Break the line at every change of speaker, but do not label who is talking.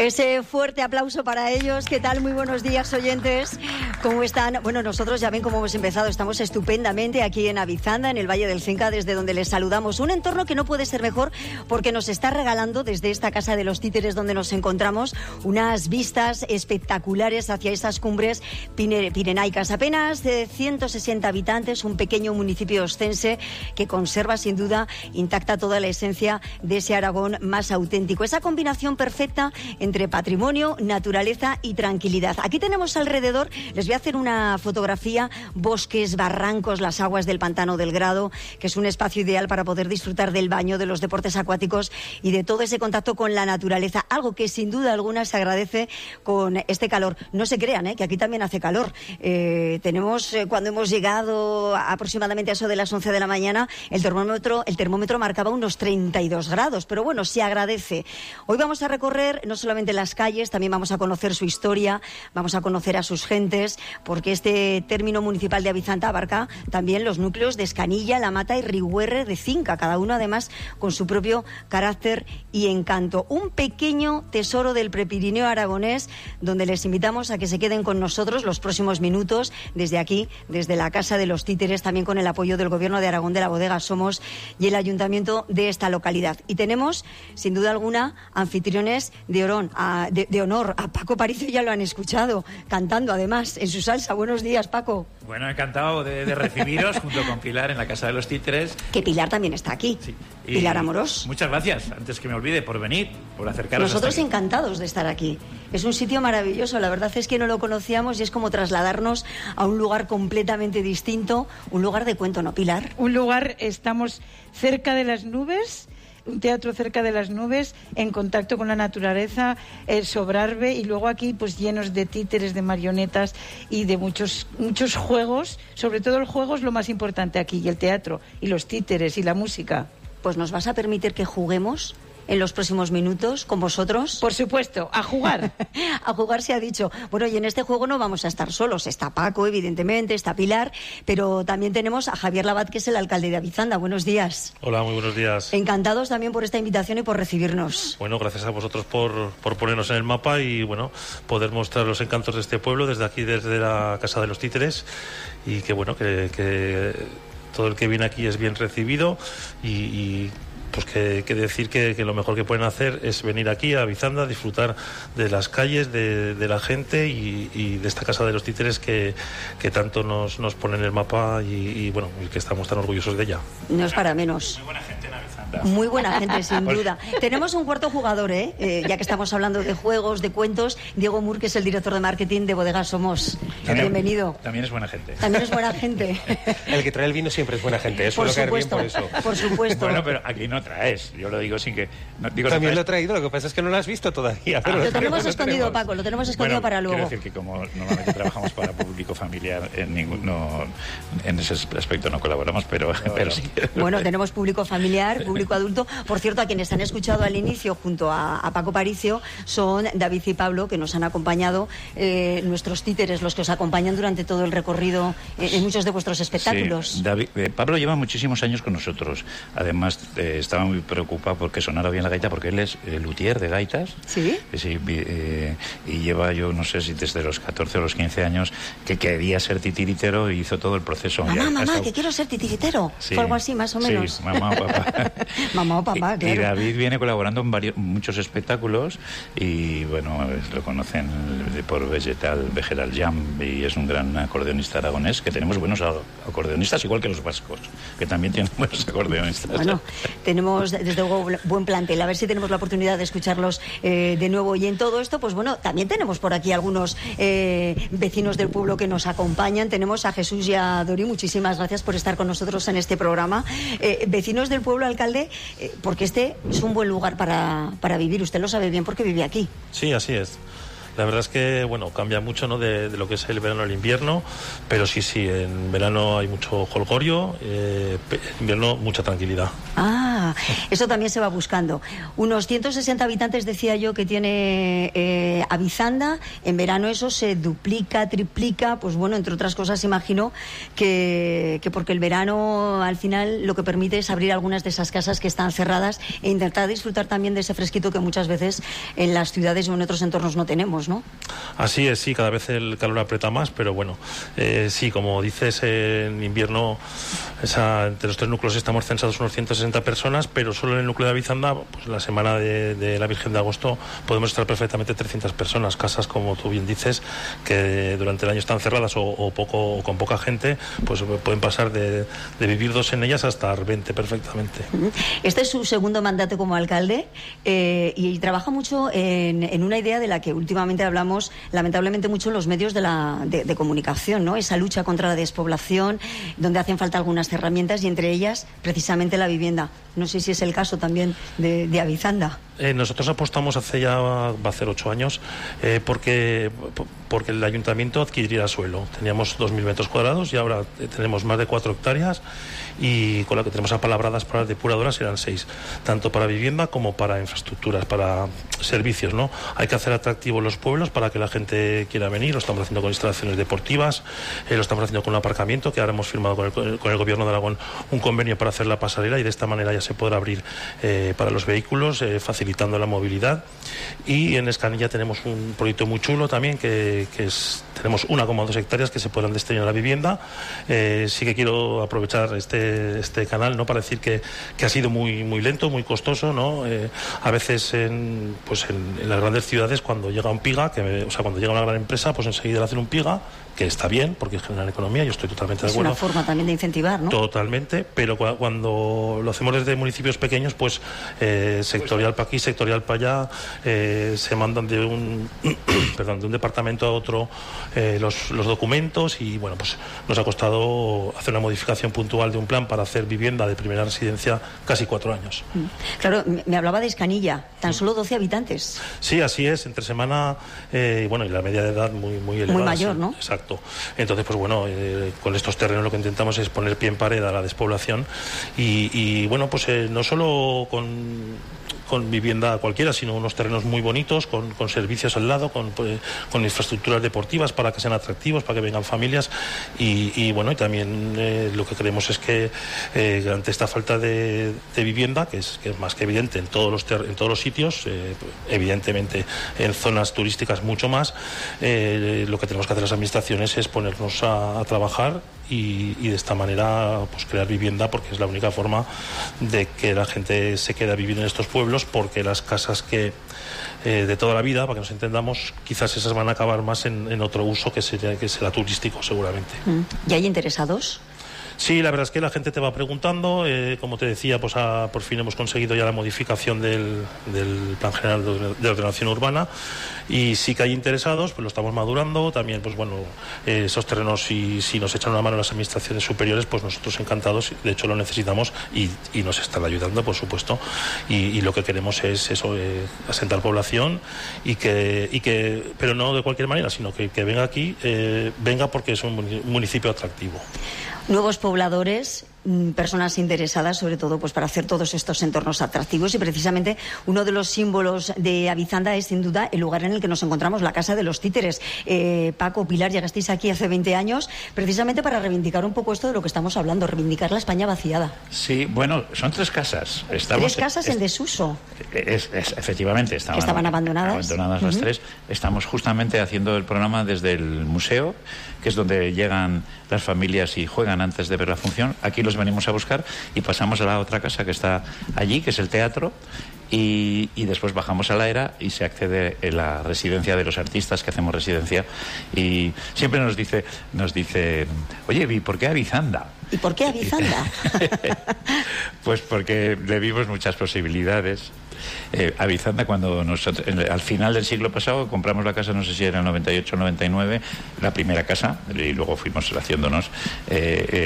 Ese fuerte aplauso para ellos. ¿Qué tal? Muy buenos días, oyentes. ¿Cómo están? Bueno, nosotros ya ven cómo hemos empezado. Estamos estupendamente aquí en Avizanda, en el Valle del Cinca, desde donde les saludamos. Un entorno que no puede ser mejor porque nos está regalando desde esta Casa de los Títeres donde nos encontramos unas vistas espectaculares hacia esas cumbres pirenaicas. Apenas 160 habitantes, un pequeño municipio oscense que conserva sin duda intacta toda la esencia de ese Aragón más auténtico. Esa combinación perfecta entre patrimonio, naturaleza y tranquilidad. Aquí tenemos alrededor, les voy a hacer una fotografía, bosques, barrancos, las aguas del Pantano del Grado, que es un espacio ideal para poder disfrutar del baño, de los deportes acuáticos y de todo ese contacto con la naturaleza, algo que sin duda alguna se agradece con este calor. No se crean, que aquí también hace calor. Tenemos, cuando hemos llegado aproximadamente a eso de las 11 de la mañana, el termómetro marcaba unos 32 grados, pero bueno, se agradece. Hoy vamos a recorrer no solamente las calles, también vamos a conocer su historia, vamos a conocer a sus gentes, porque este término municipal de Avizanda abarca también los núcleos de Escanilla, La Mata y Rigüerre de Cinca, cada uno además con su propio carácter y encanto. Un pequeño tesoro del Prepirineo aragonés, donde les invitamos a que se queden con nosotros los próximos minutos, desde aquí, desde la Casa de los Títeres, también con el apoyo del Gobierno de Aragón, de la Bodega Somos y el Ayuntamiento de esta localidad. Y tenemos, sin duda alguna, anfitriones de honor. A Paco Paricio ya lo han escuchado, cantando además en su salsa. Buenos días, Paco.
Bueno, encantado de recibiros junto con Pilar en la Casa de los Títeres.
Que Pilar también está aquí.
Sí.
Pilar Amorós.
Muchas gracias, antes que me olvide, por venir, por acercaros.
Nosotros encantados de estar aquí. Es un sitio maravilloso, la verdad es que no lo conocíamos y es como trasladarnos a un lugar completamente distinto, un lugar de cuento, ¿no, Pilar?
Un lugar, estamos cerca de las nubes, un teatro cerca de las nubes, en contacto con la naturaleza, Sobrarbe, y luego aquí pues llenos de títeres, de marionetas y de muchos juegos. Sobre todo el juego es lo más importante aquí, y el teatro, y los títeres, y la música.
Pues nos vas a permitir que juguemos en los próximos minutos con vosotros.
Por supuesto, a jugar.
A jugar se ha dicho. Bueno, y en este juego no vamos a estar solos. Está Paco, evidentemente, está Pilar, pero también tenemos a Javier Labat, que es el alcalde de Avizanda. Buenos días.
Hola, muy buenos días.
Encantados también por esta invitación y por recibirnos.
Bueno, gracias a vosotros por ponernos en el mapa y, bueno, poder mostrar los encantos de este pueblo desde aquí, desde la Casa de los Títeres, y que, bueno, que todo el que viene aquí es bien recibido y pues que decir que lo mejor que pueden hacer es venir aquí a Avizanda, disfrutar de las calles, de la gente y de esta Casa de los Títeres que tanto nos pone en el mapa y bueno, y que estamos tan orgullosos de ella.
No es para menos.
Muy buena gente en Avizanda.
Muy buena gente, sin duda. Tenemos un cuarto jugador, ya que estamos hablando de juegos, de cuentos. Diego Mur, que es el director de marketing de Bodega Somos. Bienvenido.
También es buena gente.
También es buena gente.
El que trae el vino siempre es buena gente, eso lo caer bien por eso.
Por supuesto.
Bueno, pero aquí no traes, yo lo digo sin que... No, digo,
también lo he traído, lo que pasa es que no lo has visto todavía.
Lo tenemos escondido, Paco, lo tenemos escondido para luego.
Quiero decir que como normalmente trabajamos para público familiar, en ese aspecto no colaboramos, pero sí.
Bueno, tenemos público familiar, público adulto. Por cierto, a quienes han escuchado al inicio junto a Paco Paricio son David y Pablo, que nos han acompañado, nuestros títeres, los que os acompañan durante todo el recorrido en muchos de vuestros espectáculos.
Sí, Pablo lleva muchísimos años con nosotros. Además, estaba muy preocupado porque sonara bien la gaita, porque él es luthier de gaitas.
¿Sí?
Sí, y lleva, yo no sé si desde los 14 o los 15 años, que quería ser titiritero y hizo todo el proceso.
Mamá, que quiero ser titiritero.
Sí,
fue algo así, más o menos.
Sí, mamá o papá.
Mamá o papá, claro.
Y David viene colaborando en muchos espectáculos y, bueno, lo conocen por Vegetal Jam, y es un gran acordeonista aragonés, que tenemos buenos acordeonistas, igual que los vascos, que también tienen buenos acordeonistas.
Bueno, tenemos desde luego buen plantel, a ver si tenemos la oportunidad de escucharlos de nuevo. Y en todo esto, pues bueno, también tenemos por aquí algunos vecinos del pueblo que nos acompañan. Tenemos a Jesús y a Dori, muchísimas gracias por estar con nosotros en este programa. Vecinos del pueblo, alcalde, porque este es un buen lugar para vivir, usted lo sabe bien porque vive aquí.
Sí, así es. La verdad es que, bueno, cambia mucho, ¿no?, de lo que es el verano al invierno, pero sí, en verano hay mucho jolgorio, en invierno mucha tranquilidad.
Eso también se va buscando. Unos 160 habitantes, decía yo, que tiene Avizanda. En verano eso se duplica, triplica, pues bueno, entre otras cosas imagino que porque el verano al final lo que permite es abrir algunas de esas casas que están cerradas e intentar disfrutar también de ese fresquito que muchas veces en las ciudades o en otros entornos no tenemos, ¿no?
Así es, sí, cada vez el calor aprieta más, pero bueno, sí, como dices, en invierno entre los 3 núcleos estamos censados unos 160 personas, pero solo en el núcleo de Avizanda, pues la semana de la Virgen de Agosto podemos estar perfectamente 300 personas, casas, como tú bien dices, que durante el año están cerradas o con poca gente, pues pueden pasar de vivir 2 en ellas hasta 20 perfectamente.
Este es su segundo mandato como alcalde y trabaja mucho en una idea de la que últimamente hablamos lamentablemente mucho en los medios de comunicación, ¿no? Esa lucha contra la despoblación, donde hacen falta algunas herramientas y entre ellas precisamente la vivienda. No sé si es el caso también de Avizanda.
Nosotros apostamos va a hacer 8 años, porque el ayuntamiento adquiriera suelo. Teníamos 2.000 metros cuadrados y ahora tenemos más de 4 hectáreas y con la que tenemos apalabradas para las depuradoras eran 6, tanto para vivienda como para infraestructuras, para servicios, ¿no? Hay que hacer atractivos los pueblos para que la gente quiera venir. Lo estamos haciendo con instalaciones deportivas, lo estamos haciendo con un aparcamiento, que ahora hemos firmado con el Gobierno de Aragón un convenio para hacer la pasarela y de esta manera ya se podrá abrir para los vehículos, facilitando la movilidad. Y en Escanilla tenemos un proyecto muy chulo también, tenemos 1,2 hectáreas que se podrán destinar a la vivienda. Sí que quiero aprovechar este canal, ¿no?, para decir que ha sido muy lento, muy costoso, ¿no? A veces en las grandes ciudades, cuando llega un PIGA, cuando llega una gran empresa, pues enseguida le hacen un PIGA, que está bien, porque generan economía, yo estoy totalmente de acuerdo.
Es una forma también de incentivar, ¿no?
Totalmente, pero cuando lo hacemos desde municipios pequeños, pues sectorial para aquí, sectorial para allá, se mandan de un departamento a otro los documentos y, bueno, pues nos ha costado hacer una modificación puntual de un plan para hacer vivienda de primera residencia casi 4 años.
Claro, me hablaba de Escanilla, tan solo 12 habitantes.
Sí, así es, entre semana, y la media de edad muy elevada.
Muy mayor,
sí,
¿no?
Exacto. Entonces, pues bueno, con estos terrenos lo que intentamos es poner pie en pared a la despoblación y bueno, pues no solo con vivienda cualquiera, sino unos terrenos muy bonitos, con servicios al lado, con infraestructuras deportivas para que sean atractivos, para que vengan familias y bueno, y también lo que queremos es que ante esta falta de vivienda, que es más que evidente en todos los sitios, evidentemente en zonas turísticas mucho más, lo que tenemos que hacer las administraciones es ponernos a trabajar y de esta manera pues crear vivienda, porque es la única forma de que la gente se quede a vivir en estos pueblos, porque las casas que de toda la vida, para que nos entendamos, quizás esas van a acabar más en otro uso que será turístico seguramente.
¿Y hay interesados?
Sí, la verdad es que la gente te va preguntando, como te decía, pues por fin hemos conseguido ya la modificación del Plan General de Ordenación Urbana y sí que hay interesados, pues lo estamos madurando, también pues bueno, esos terrenos si nos echan una mano las administraciones superiores, pues nosotros encantados, de hecho lo necesitamos y nos están ayudando, por supuesto, y lo que queremos es eso, asentar población y que pero no de cualquier manera, sino que venga aquí, venga porque es un municipio atractivo.
Nuevos pobladores, personas interesadas sobre todo pues para hacer todos estos entornos atractivos y precisamente uno de los símbolos de Avizanda es sin duda el lugar en el que nos encontramos, la Casa de los Títeres. Paco, Pilar, llegasteis aquí hace 20 años precisamente para reivindicar un poco esto de lo que estamos hablando, reivindicar la España vaciada.
Sí, bueno, son 3 casas.
3 casas en desuso.
Efectivamente,
estaban abandonadas.
Las 3. Estamos justamente haciendo el programa desde el museo, que es donde llegan las familias y juegan antes de ver la función. Aquí los venimos a buscar y pasamos a la otra casa que está allí, que es el teatro, y después bajamos a la era y se accede a la residencia de los artistas, que hacemos residencia, y siempre nos dice, oye, ¿y por qué Avizanda?
¿Y por qué Avizanda?
Pues porque le vimos muchas posibilidades. Avizanda, cuando nosotros al final del siglo pasado compramos la casa, no sé si era el 98 o 99, la primera casa, y luego fuimos haciéndonos